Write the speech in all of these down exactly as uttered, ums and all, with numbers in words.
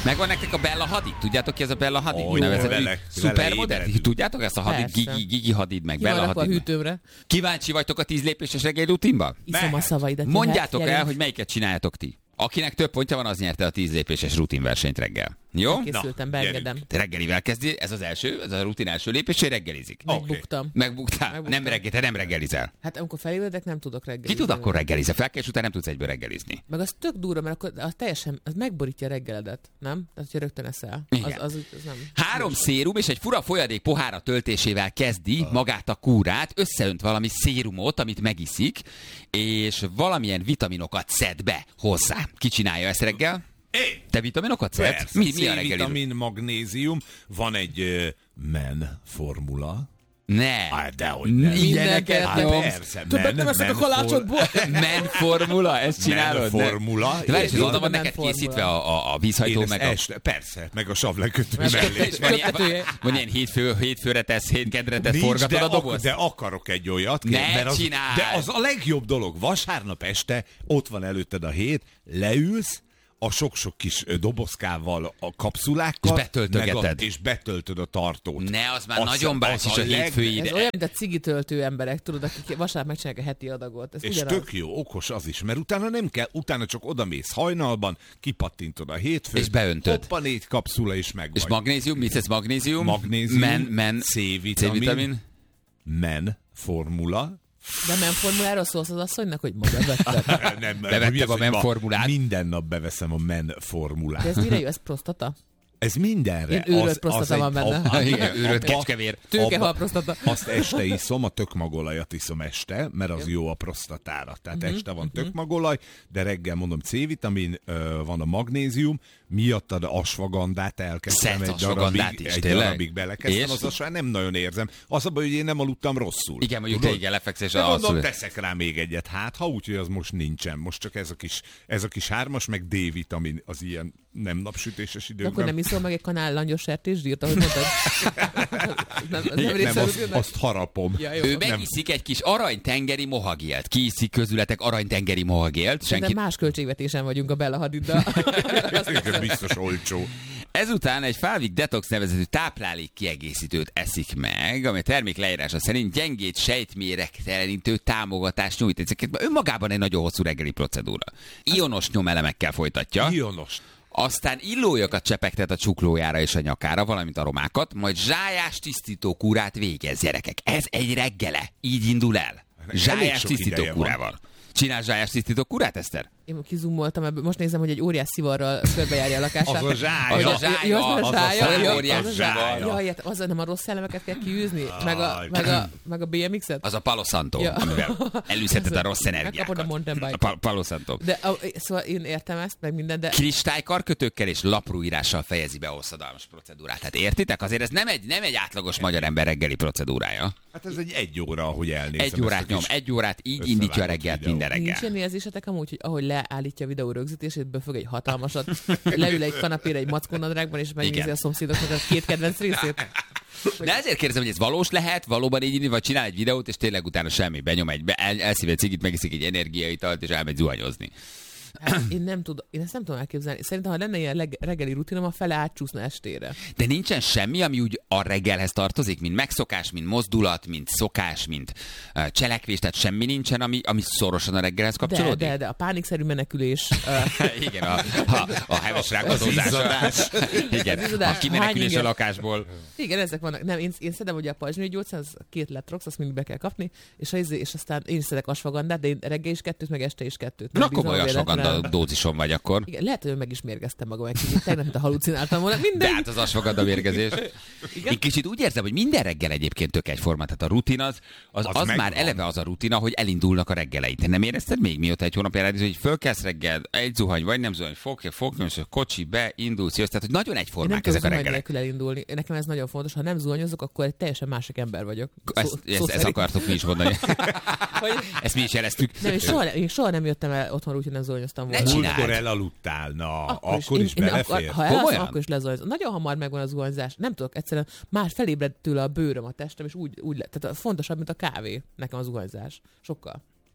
Megvan nektek a Bella Hadid? Tudjátok ki ez a Bella Hadid? Oh, Nevezett szupermodell? Tudjátok ezt a Hadid? Gigi, Gigi Hadid meg Ki Bella van akkor a Hadid? hűtőmre? Kíváncsi vagytok a tíz lépéses reggeli rutinba? Iszom a szavaidat. Mondjátok jöhet, el, hogy melyiket csináljátok ti. Akinek több pontja van, az nyerte a tíz lépéses rutinversenyt reggel. Jó? Készültem, beengedem. Te reggelivel kezdi, ez az első, ez a rutin első lépés, hogy reggelizik. Megbuktam. Megbugtál. Megbuktam. Nem reggel, te nem reggelizel. Hát amikor felébredek, nem tudok Ki reggelizni. tud akkor reggelizni? Felkelés után nem tudsz egyből reggelizni. Meg az tök durva, mert akkor az teljesen, az megborítja a reggeledet, nem? Tehát, hogy rögtön eszel. Az, Igen. az, az, az nem. Három szérum és egy fura folyadék pohára töltésével kezdi magát a kúrát, összeönt valami szérumot, amit megiszik, és valamilyen vitaminokat szed be hozzá. Ki csinálja ezt reggel? Én. Te vitaminokat szedsz? Persze, Mi, mi a reggeli? C-vitamin, magnézium, van egy uh, men formula. Ne. Hát dehogy nem. Ilyeneket Hát nyomsz. persze, Többet nem eszek a kalácsodból. Men formula, ezt csinálod? Men formula. De várj, és Én- oda van Men neked formula. készítve a, a, a Én vízhajtó, ezt meg a... este, persze, meg a savlekötő Meg- mellé. És van ilyen, Köttetője. van ilyen hétfő, hétfőre tesz, hétkedre tesz, Nincs, forgatod de, a dobozt? ak- de akarok egy olyat. Ne mert az, csináld! De az a legjobb dolog. Vasárnap este ott van előtted a hét, leülsz, a sok-sok kis ö, dobozkával, a kapszulákkal. És betöltögeted. meg a- És betöltöd a tartót. Ne, az már Az- nagyon bácsis az a a leg- hétfői Ez ide. olyan, mint a cigi töltő emberek, tudod, akik vasárnap megcsinálják a heti adagot. Ez És ugyanaz. tök jó, okos az is, mert utána nem kell, utána csak odamész hajnalban, kipattintod a hétfőt, És beöntöd. hoppa, négy kapszula, és meg És vagy. magnézium, mit szesz magnézium? Magnézium, Men, men, C-vitamin. C-vitamin. Men formula. De men formuláról szólsz az asszonynak, hogy ma bevetted. nem, Bevettem mi az, a hogy men ma formulát. Minden nap beveszem a men formulát. De ez mire jó? Ez prostata? Ez mindenre. Én őrölt prostata egy- van benne. a- a- Igen, őrölt abba- kecskevér. Tőkehal abba- prostata. Azt este iszom, a tökmagolajat iszom este, mert az jó a prostatára. Tehát Mhm, este van tökmagolaj, de reggel mondom C-vitamin, ö, van a magnézium, miattad asvagandát elkezdtem Szedsz egy asvagandát darabig, is, egy tényleg? darabig belekezdtem, És? az asvagandát nem nagyon érzem. Az a baj, hogy én nem aludtam rosszul. Igen, mondjuk te Tudod? igen, lefeksz, és De mondom, alszol. teszek rá még egyet, hát ha úgy, hogy az most nincsen. Most csak ez a kis, ez a kis hármas, meg D-vitamin az ilyen nem napsütéses De időkben. akkor nem iszol meg egy kanál langyos sertészsírt, ahogy mondtad? nem, az nem nem, része a azt, rutinnak? azt harapom. Ja, jó. Ő Nem. megiszik egy kis aranytengeri mohagélt. Ki iszik közületek aranytengeri mohagélt? De Senki... más költségvetésen vagyunk a Bella Hadiddal. Ez biztos olcsó. Ezután egy Falvik Detox nevezetű táplálék kiegészítőt eszik meg, ami a termék leírása szerint gyengét sejtméregtelenítő támogatást nyújt. Ezeket önmagában egy nagyon hosszú reggeli procedúra. Ionos nyomelemekkel folytatja. Ionos. Aztán illójakat csepegtet a csuklójára és a nyakára, valamint aromákat, majd zsájás tisztító kúrát végez, gyerekek. Ez egy reggele. Így indul el. Elég Zsájás sok tisztító ideje van. kúrával. Csinál zsájás tisztító kúrát, Eszter? Én kizumoltam ebből. Most nézem, hogy egy óriás szivarral körbejárja a lakását. Az a zsája. Hogy Az a zsája, Jó, az az a a zsája. olyan jó, óriás az a zsája. Jaj, hát az nem a rossz szellemeket kell kiűzni? Meg a, Aj. meg a, meg a bé em ikset? Az a Palo Santo, Ja. amivel elűzheted a rossz energiákat. Megkapod a mountain bike. A Pa- Palo Santo. De a, szóval én értem ezt, meg minden, de Kristálykarkötőkkel és laprúírással fejezi be a hosszadalmas procedúrát. Hát értitek? Azért ez nem egy, nem egy átlagos magyar ember reggeli procedúrája. Hát ez egy egy óra, ahogy elnézem. Egy órát ezt a nyom, kis egy órát így összevágott indítja a reggelt videó. minden nincs reggel. ilyen érzésetek amúgy, hogy ahogy leállítja a videó rögzítését, befög egy hatalmasat, leül egy kanapére egy mackónadrágban, és megnézi Igen. a szomszédoknak a két kedvenc részét. De ezért kérdezem, hogy ez valós lehet, valóban így indít, vagy csinál egy videót, és tényleg utána semmi, benyom egy, be, el, elszív egy cigit, megiszik egy energiaitalt, és elmegy zuhanyozni. Hát, én nem tudom, én ezt nem tudom elképzelni. Szerintem, ha lenne ilyen leg, reggeli rutinom, a fele átcsúszna estére. De nincsen semmi, ami úgy a reggelhez tartozik, mint megszokás, mint mozdulat, mint szokás, mint uh, cselekvés, tehát semmi nincsen, ami, ami szorosan a reggelhez De, kapcsolódik? de, de a pánikszerű menekülés. Uh, Igen, a, a, a heves rákozózás. Igen, izzadás, a kimenekülés a hány lakásból. igen, ezek vannak. Nem, én, én szedem ugye a pajzsnői gyógyszer, az két letrox, azt mindig be kell kapni, és, az, és aztán én is szedek asfagandát, de én reggel is kettőt, meg este is kettőt. Na, Nem komoly bízom a asfaganda véletlenre. dózison vagy akkor. Igen, lehet, hogy meg is mérgeztem magam egy kicsit. Tegnap, mint a halucináltam volna. De Mindegy. hát az asfaganda mérgezés. Igen? Én kicsit úgy érzem, hogy minden reggel egyébként tök egyforma. Tehát a rutin az, az, Az az, az már megvan. eleve az a rutina, hogy elindulnak a reggeleid. Te nem érezted még mióta egy hónapja rádió, hogy fölkelsz reggel, egy zuhany, vagy nem zuhany, fogja, fogja, és a kocsi be, indulsz, jössz. Tehát, hogy nagyon Én nem egyformák tudom ezek a zuhany reggelek. nélkül elindulni. Nekem ez nagyon fontos. Ha nem zuhanyozok, akkor egy teljesen másik ember vagyok. Ezt, ezt, ezt szerint. akartuk mi is mondani. Hogy- Ezt mi is jeleztük. Nem, én soha, én soha nem jöttem el otthon úgy, hogy nem zuhanyoztam volna. Ne csináld. Múltkor elaludtál, na, akkor, akkor én- is én belefér. Akar, ha elalszom, Komolyan? akkor is lezuhanyozom. Nagyon hamar megvan a zuhanyzás. Nem tudok, egyszerűen más felébred tőle a bőröm, a testem, és úgy, úgy lett. Tehát fontosabb, mint a kávé nekem a zuhanyzás. Sokkal.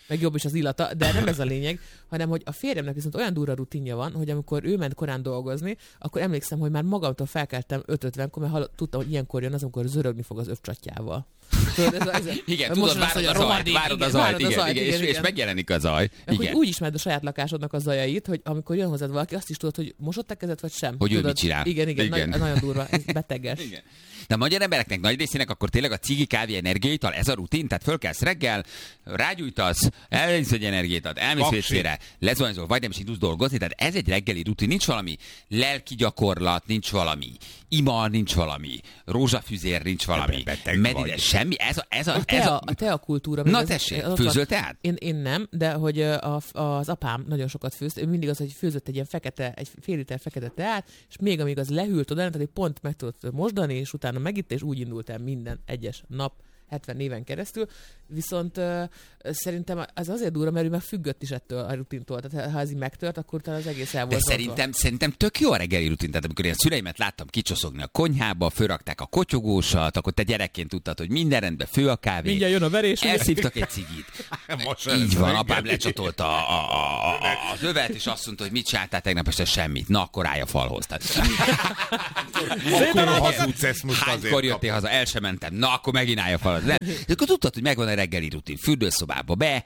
meg jobb is az illata, de nem ez a lényeg, hanem hogy a férjemnek viszont olyan durva rutinja van, hogy amikor ő ment korán dolgozni, akkor emlékszem, hogy már magamtól felkeltem öt ötvenkor, mert hallott, tudtam, hogy ilyenkor jön az, amikor zörögni fog az övcsatjával. Tudod, ez a, ez a, igen, tudod, várod a zajt, várod a zajt, igen, igen, igen, és, igen. és megjelenik a zaj. Meg, hogy úgy ismered a saját lakásodnak a zajait, hogy amikor jön hozzád valaki, azt is tudod, hogy mosott a kezed, vagy sem. Hogy tudod, ő mit csinál. Igen, igen, igen. Nagy, nagyon durva, ez beteges. Igen. De a magyar embereknek nagy részének akkor tényleg a cigi, kávé, energiaital, ez a rutin, tehát fölkelsz reggel, rágyújtasz, elvisz egy energiaitat, elmész vécére, lezuhanyzol, vagy nem is indulsz dolgozni, tehát ez egy reggeli rutin, nincs valami lelki gyakorlat, nincs valami ima, nincs valami rózsafüzér, nincs valami medide, semmi, ez a, ez a, a, tea, ez a... a tea kultúra. Na tessék, főzöl teát? Én, én nem, de hogy a, az apám nagyon sokat főzt, ő mindig az, hogy főzött egy ilyen fekete, egy fél liter fekete teát, és még amíg az lehűlt oda, tehát egy pont meg tudott mosdani, és utána megitta, és úgy indult el minden egyes nap, hetven éven keresztül, viszont uh, szerintem ez azért durva, mert ő meg függött is ettől a rutintól, tehát ha ez így megtört, akkor talán az egész el volt. De szerintem, szerintem tök jó a reggeli rutin, tehát amikor én a szüleimet láttam kicsoszogni a konyhába, fölrakták a kotyogósat, akkor te gyerekként tudtad, hogy minden rendben, fő a kávé. Mindjárt jön a verés. Elszívtak egy cigit. Így van, apám lecsatolta a, a, a, a, az övet, és azt mondta, hogy mit csináltál tegnap este, semmit. Na, akkor állj a falhoz. Akkor hazudsz, ezt most azért hánykor jöttél haza, el sem mentem. Na, akkor megint állj a falhoz. De akkor tudtad, hogy megvan a reggeli rutin. Fürdőszobába be,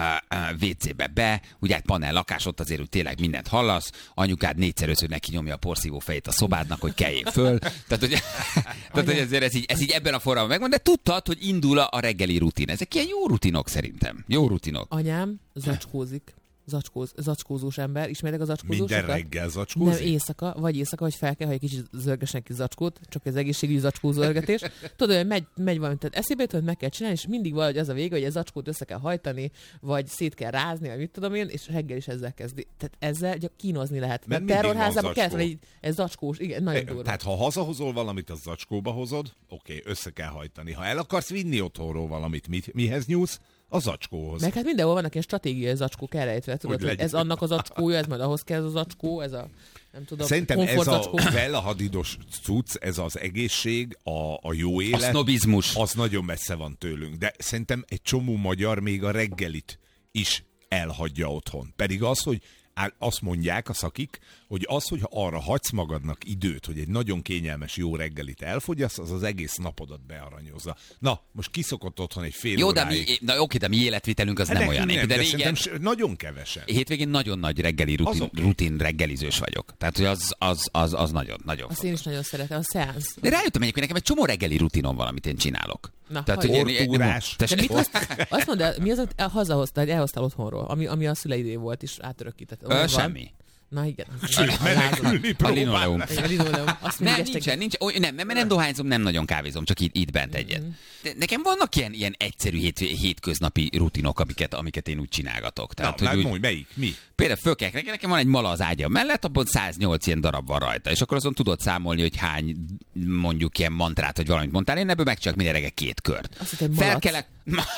vé cébe be, ugye hát panel lakás, ott azért, hogy tényleg mindent hallasz, anyukád négyszer ötször neki nyomja a porszívó fejét a szobádnak, hogy keljél föl. Tehát, hogy, tehát, hogy ezért ez így, ez így ebben a formában megvan, de tudtad, hogy indul a reggeli rutin. Ezek ilyen jó rutinok szerintem. Jó rutinok. Anyám zacskózik. Zacskóz, zacskózós ember. Ismertek a zacskózósokat? Minden reggel zacskózik? Nem, éjszaka, vagy éjszaka, hogy fel kell, hogy egy kicsit zörgesnek ki zacskót, csak az egészségügyi zacskózörgetés. Tudod, hogy megy, megy valami, tehát eszébe jut, hogy meg kell csinálni, és mindig valahogy az a vége, hogy a zacskót össze kell hajtani, vagy szét kell rázni, vagy mit tudom én, és reggel is ezzel kezdi. Tehát ezzel csak kínozni lehet. Mert terrorházában kellett volna egy ez zacskós, igen, nagyon durva. Tehát ha hazahozol valamit, az zacskóba hozod, oké, okay, össze kell hajtani. Ha el akarsz vinni otthonról valamit, mit, mihez nyúlsz? A zacskóhoz. Meg hát mindenhol vannak ilyen stratégiai zacskók elrejtve, tudod, hogy, hogy ez annak az zacskója, ez majd ahhoz kell ez a zacskó, ez a nem tudom, szerintem ez a vellahadidos cucc, ez az egészség, a, a jó élet, a sznobizmus, az nagyon messze van tőlünk. De szerintem egy csomó magyar még a reggelit is elhagyja otthon. Pedig az, hogy azt mondják a szakik, hogy az, hogy arra hagysz magadnak időt, hogy egy nagyon kényelmes jó reggelit elfogyasz, az az egész napodat bearanyozza. Na, most kiszokott otthon egy fél jó, óráig. De mi, na oké, de mi életvitelünk az hát nem olyan. Nem, de de régen, nagyon kevesen. Hétvégén nagyon nagy reggeli rutin, okay. rutin reggelizős vagyok. Tehát, hogy az, az, az, az nagyon, nagyon azt én is nagyon szeretem, a szeánsz. De rájöttem egyébként, nekem egy csomó reggeli rutinom van, amit én csinálok. Na, tehát, hogy ortúrás. De mit azt, azt mondd el, mi az, hogy hazahoztál, elhoztál otthonról, ami, ami a szüleidé volt, és átörökített. Semmi. Na igen. Sőt, menekülni a linoleum. A linoleum. Azt nem, nincsen, nincs, ó, nem, mert nem dohányzom, nem nagyon kávézom, csak itt, itt bent egyet. De nekem vannak ilyen, ilyen egyszerű hét, hétköznapi rutinok, amiket, amiket én úgy csinálgatok. Tehát, na, hogy úgy, mondj, melyik? Mi? Például fölkelek reggel, nekem van egy mala az ágya mellett, abban száznyolc ilyen darab van rajta, és akkor azon tudod számolni, hogy hány mondjuk ilyen mantrát, vagy valamit mondtál, én ebből megcsinálok minden reggel két kört. Felkelek.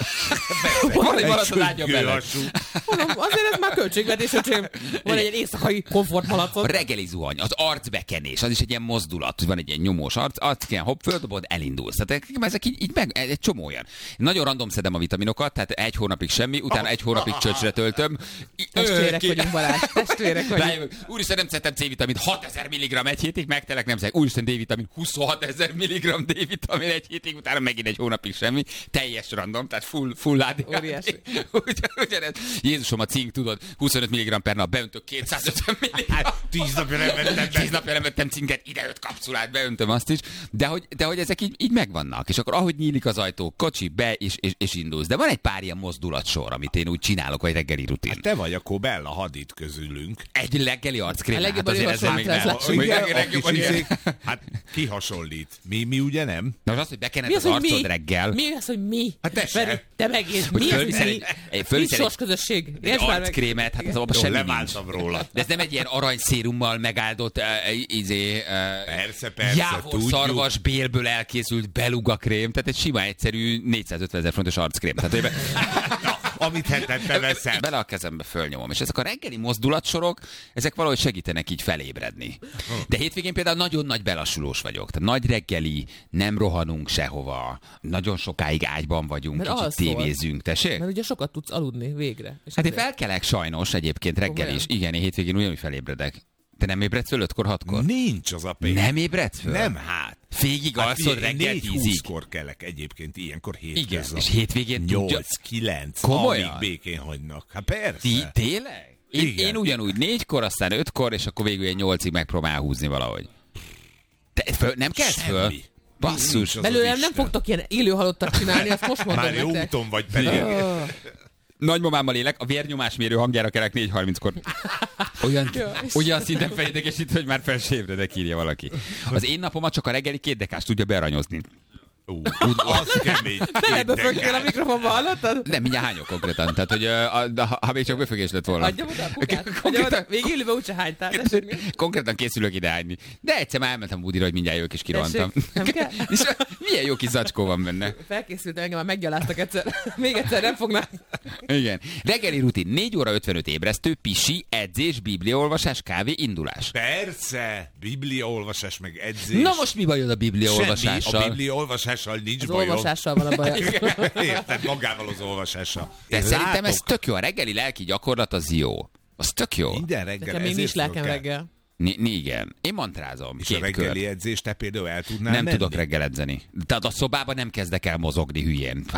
Van egy malac az ágya mellett. Azért ez már költségvetés, hogy van egy éjszakai komfortmalacon. A reggeli zuhany, az arcbekenés, az is egy ilyen mozdulat, hogy van egy ilyen nyomós arc, arc ilyen hopp, földobod, elindulsz. Tehát ezek így, így meg, egy csomó olyan. Nagyon random szedem a vitaminokat, tehát egy hónapig semmi, utána egy hónapig csöcsre töltöm. Testvérek vagyunk, Balázs, testvérek vagyunk. Úristen, nem szedtem C-vitamint, hatezer milligramm egy hétig, megtelek, nem szedek. Úristen, D-vitamin, huszonhat ezer milligramm D-vitamin egy hétig, utána megint egy hónapig semmi. Teljes random, tehát full, full á dé há té. Ugyanez. Jézusom, a cink, tudod, huszonöt milligramm per nap, beöntök kétszázötven milligramm. Tíz napja nem vettem Tíz napja nem vettem cinket, ide öt kapszulát, beöntöm azt is. De hogy, de hogy ezek így, így megvannak. És akkor ahogy nyílik az ajtó, kocsi, be, és, és, és indulsz. De van egy pár ilyen mozdulatsor, amit én úgy csinálok, vagy reggeli rutin. Hát te vagy akkor Bella Hadid közülünk. Egy reggeli arckrém. Hát azért ezzel még nem. Hát kihasonlít. Mi, mi ugye nem? Na az az, hogy bekened az arcod reggel. Mi az, hogy mi? Hát te se. Te megint. Mi az, hogy mi? Nincs sors közösség. Egy arckrémet, hát az abban semmi nincs. Róla. De ez nem egy ilyen aranyszérummal megáldott uh, izé, uh, persze, persze, jávor szarvas bélből elkészült beluga krém, tehát egy sima egyszerű négyszázötven ezer fontos arckrém. Tehát, Na, amit hetente veszem. Bele a kezembe fölnyomom. És ezek a reggeli mozdulatsorok, ezek valahogy segítenek így felébredni. De hétvégén például nagyon nagy belassulós vagyok. Tehát nagy reggeli, nem rohanunk sehova, nagyon sokáig ágyban vagyunk, Mert kicsit alszol. tévézünk, tessék? Mert ugye sokat tudsz aludni végre. És Hát én azért- felkelek sajnos egyébként reggel Komolyan? is. Igen, én hétvégén ugyanúgy felébredek. Te nem ébredsz föl ötkor, hatkor? Nincs az a pénz. Nem ébredsz föl? Nem, hát. Végig Hát alszod figyelj, reggel négy tízig? húszkor kelek egyébként, ilyenkor hétköznap. Igen, és hétvégén tudja... nyolc, kilenc, Komolyan? amíg békén hagynak. Hát persze. Ti, tényleg? Én, Igen. én ugyanúgy négykor, aztán ötkor, és akkor végül egy nyolcig megpróbál húzni valahogy. Te föl, nem kezd föl? Semmi. Basszus. Nincs az az Belőlem nem Isten. fogtok ilyen élő halottat csinálni, azt most mondom Már jó nektek. úton vagy pedig. Ah. Nagymamámmal élek, a vérnyomásmérő hangjára kelek négy harminckor. Olyan, Jó, olyan szinten felidegesít, hogy már fel se ébredek, írja valaki. Az én napomat csak a reggeli két dekás tudja bearanyozni. Ú, az kemény. Beleböfögtél a mikrofonba, hallottad? Nem, mindjárt hányok konkrétan. Tehát, hogy uh, a, a, ha, ha még csak befögés lett volna. Adjam oda a pukát. Adjam Konkrétan- oda. Még élőben úgyse hánytál. Tessék, mi? Konkrétan készülök ide hányni. De egyszer már elmentem Budira, hogy mindjárt jövök és kirohantam. Tessék, nem kell? És milyen jó kis zacskó van benne. Felkészültem, engem már meggyaláztak egyszer. Még egyszer nem fognak. Igen. Reggeli rutin, négy óra ötvenöt ébresztő, pisi, edzés, bibliaolvasás, kávé, indulás. Persze, bibliaolvasás meg edzés. Na most mi bajod a Semmi, bibliaolvasással? a bibliaolvasással nincs Az bajom. olvasással van a baj. Érted, magával az olvasással. De Én szerintem látok ez tök jó. A reggeli lelki gyakorlat az jó. Az tök jó. minden reggel. Nekem még ezért nincs lelkem föl kell. reggel. Ni, ni, igen. Én mantrázom. És Két a reggeli kör. edzést te például el tudnál Nem menni? tudok reggel edzeni. Tehát a szobában nem kezdek el mozogni hülyén.